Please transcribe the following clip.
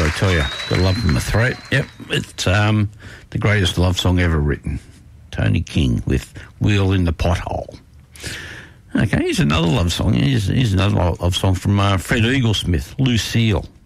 I tell you? Got love in my throat. Yep, it's the greatest love song ever written. Tony King with Wheel in the Pothole. Okay, here's another love song. Here's another love song from Fred Eaglesmith, Lucille.